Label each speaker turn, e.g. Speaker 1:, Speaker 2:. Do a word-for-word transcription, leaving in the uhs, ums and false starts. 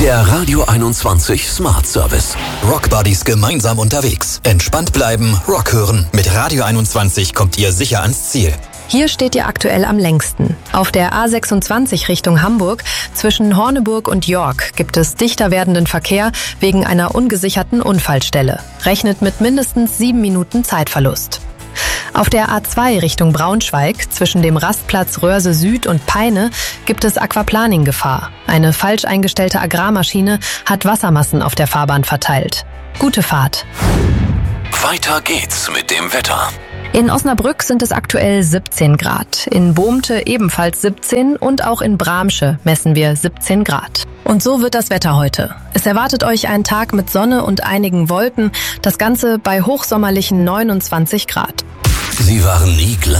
Speaker 1: Der Radio einundzwanzig Smart Service.
Speaker 2: Rockbuddies gemeinsam unterwegs. Entspannt bleiben, Rock hören. Mit Radio einundzwanzig kommt ihr sicher ans Ziel.
Speaker 3: Hier steht ihr aktuell am längsten. Auf der A sechsundzwanzig Richtung Hamburg zwischen Horneburg und York gibt es dichter werdenden Verkehr wegen einer ungesicherten Unfallstelle. Rechnet mit mindestens sieben Minuten Zeitverlust. Auf der A zwei Richtung Braunschweig zwischen dem Rastplatz Röhrse Süd und Peine gibt es Aquaplaning-Gefahr. Eine falsch eingestellte Agrarmaschine hat Wassermassen auf der Fahrbahn verteilt. Gute Fahrt.
Speaker 1: Weiter geht's mit dem Wetter.
Speaker 3: In Osnabrück sind es aktuell siebzehn Grad, in Bohmte ebenfalls siebzehn und auch in Bramsche messen wir siebzehn Grad. Und so wird das Wetter heute. Es erwartet euch ein Tag mit Sonne und einigen Wolken, das Ganze bei hochsommerlichen neunundzwanzig Grad.
Speaker 1: Sie waren nie gleich.